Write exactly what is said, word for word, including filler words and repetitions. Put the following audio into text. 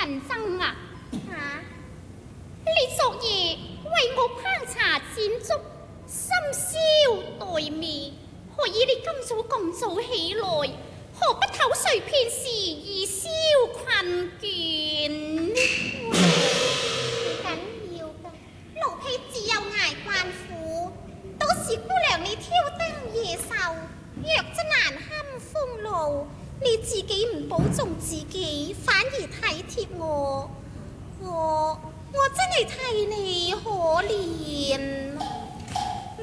人憎啊！ 嚇， 你昨夜為我烹茶煎粥，深宵待命，何以你今早咁早起來？何不唞睡片時以消困倦？ 唔緊要㗎，奴婢自幼捱慣苦，都是姑娘你挑燈夜受，弱則難堪風露。你自己唔保重自己，反而體貼我，我我真係替你可憐。